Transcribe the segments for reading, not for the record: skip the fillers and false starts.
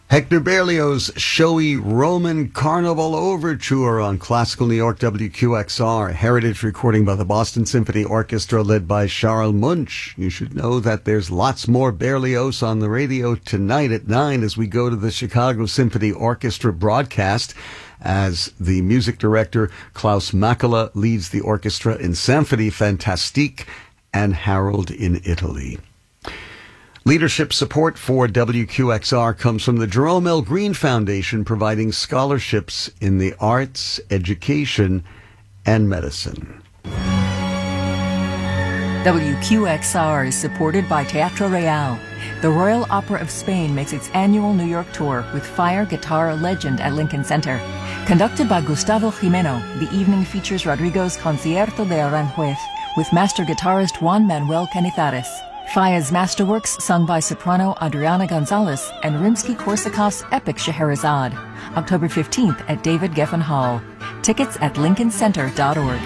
Hector Berlioz' showy Roman Carnival Overture on Classical New York WQXR, heritage recording by the Boston Symphony Orchestra led by Charles Munch. You should know that there's lots more Berlioz on the radio tonight at 9 as we go to the Chicago Symphony Orchestra broadcast as the music director Klaus Makela leads the orchestra in Symphonie Fantastique and Harold in Italy. Leadership support for WQXR comes from the Jerome L. Green Foundation, providing scholarships in the arts, education, and medicine. WQXR is supported by Teatro Real. The Royal Opera of Spain makes its annual New York tour with Fire Guitar Legend at Lincoln Center. Conducted by Gustavo Jimeno, the evening features Rodrigo's Concierto de Aranjuez with master guitarist Juan Manuel Canizares. Faya's masterworks sung by soprano Adriana Gonzalez and Rimsky-Korsakov's epic Scheherazade. October 15th at David Geffen Hall. Tickets at lincolncenter.org.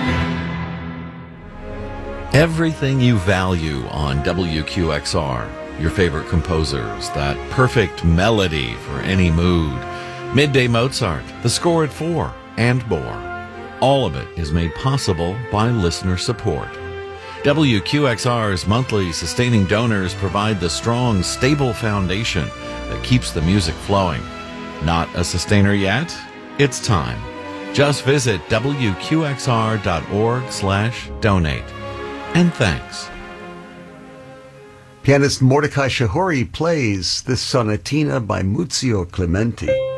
Everything you value on WQXR. Your favorite composers, that perfect melody for any mood. Midday Mozart, The Score at 4, and more. All of it is made possible by listener support. WQXR's monthly sustaining donors provide the strong, stable foundation that keeps the music flowing. Not a sustainer yet? It's time. Just visit WQXR.org/donate. And thanks. Pianist Mordecai Shahori plays this sonatina by Muzio Clementi.